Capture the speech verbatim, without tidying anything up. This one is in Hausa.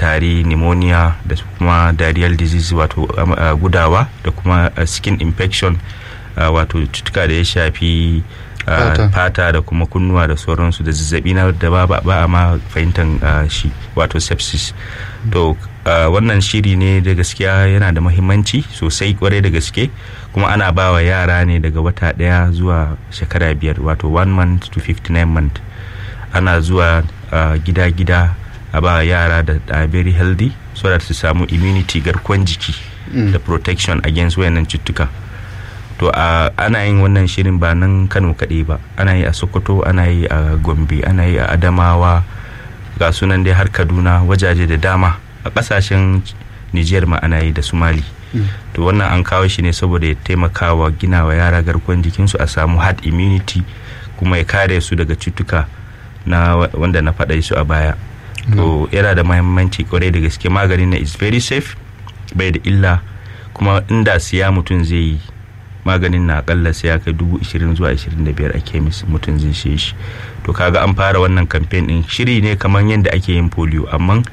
tari, pneumonia da kuma diarrheal disease wato uh, gudawa da kuma uh, skin infection uh, wato cutuka da ya shafi uh, fata. fata da kuma kunnuwa da sauransu da zazzabi na da ba ba a ma fahimtar uh, shi wato sepsis. mm. to uh, wannan shiri ne da gaskiya yana da muhimmanci sosai kwarai da gaske, kuma ana ba wa yara ne daga wata daya zuwa shekara biyar wato one month to fifty-nine month. Ana zuwa uh, gida-gida a ba yara da uh, very healthy so that su samu immunity garkuwan jiki mm. da protection against wayannan cututtuka. To uh, ana yin wannan shirin ba nan Kano kaɗai ba, ana yi a Sokoto, ana yi a Gombe, ana yi a Adamawa, ga sunan dai har Kaduna, wajaje da dama a ƙasashen Niger ma ana yi da Somali. mm. To wannan an kawo shi ne saboda ya taimaka wa gina wa yara garkuwan jikinsu a samu herd immunity, kuma ya kare su daga cutuka na wanda na faɗa su a baya. mm. To yana da muhimmanci kwarai da gaske. Maganin na is very safe, bai da illa, kuma inda siya mutum zai yi maganin na akalla sai ya kai dubu ishirin zuwa ishirin da biyar a kemis mutum zai siye shi. To kaga an fara wannan campaign din, shiri ne kamar yadda ake yin polio, amma